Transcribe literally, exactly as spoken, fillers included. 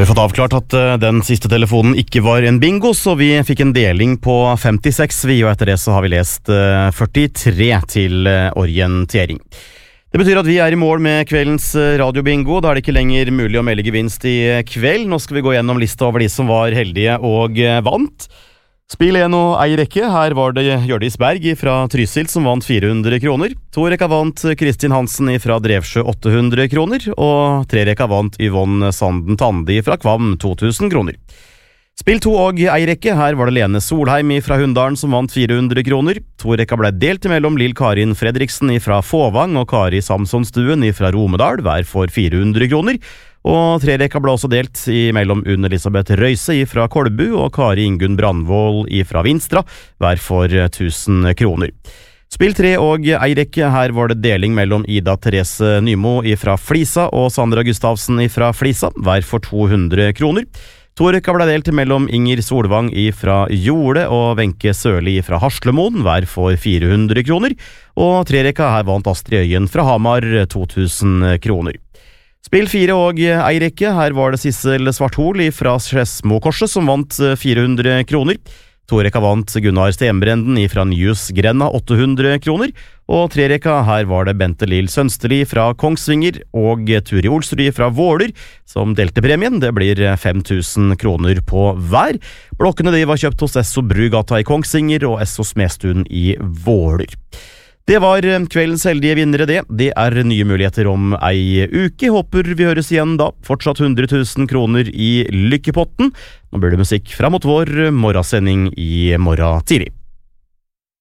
har vi fått avklart at uh, den siste telefonen ikke var en bingo, så vi fikk en deling på femtiseks, vi, og etter det så har vi lest uh, førtitre til uh, orientering. Det betyr at vi er i mål med kveldens uh, radiobingo. Da er det ikke lenger mulig å melde gevinst i kveld. Nå skal vi gå gjennom lista over de som var heldige og uh, vant. Spill en og ei rekke. Her var det Hjørdis Berg fra Trysil som vant fire hundre kroner. To rekka vant Kristin Hansen fra Drevsjø åtte hundre kroner, og tre rekka vant Yvonne Sanden Tandi fra Kvam to tusen kroner. Spill to og ei rekke. Her var det Lene Solheim fra Hunndalen som vant fire hundre kroner. To rekka ble delt mellom Lill Karin Fredriksen fra Fåvang og Kari Samsonstuen fra Romedal, hver for fire hundre kroner. Og tre rekka ble også delt mellom Unn Elisabeth Røise fra Kolbu og Kari Ingunn Brandvold fra Vinstra, hver for tusen kroner. Spill tre og ei rekke. Her var det deling mellom Ida Therese Nymo fra Flisa og Sandra Gustavsen fra Flisa, hver for to hundre kroner. To rekka ble delt mellom Inger Solvang fra Jorde og Wenche Sørli fra Haslemoen, hver for fire hundre kroner. Og tre rekka her vant Astrid Øyen fra Hamar to tusen kroner. Spill fire og ei rekke. Her var det Sissel Svarthol fra Skedsmokorset som vant fire hundre kroner. To rekka vant Gunnar Stenbrenden fra Nyhus Grenna åtte hundre kroner. Og tre rekka her var det Bente Lill Sønsterli fra Kongsvinger og Turi Olsrud fra Våler som delte premien. Det blir fem tusen kroner på hver. Blokkene de var kjøpt hos Esso Brugata i Kongsvinger og Esso Smestuen i Våler. Det var kveldens heldige vinnere det. Det er nye muligheter om ei uke. Håper vi høres igjen da. Fortsatt hundre tusen kroner i lykkepotten. Nå blir det musikk frem mot vår morgensending i morgen tidlig.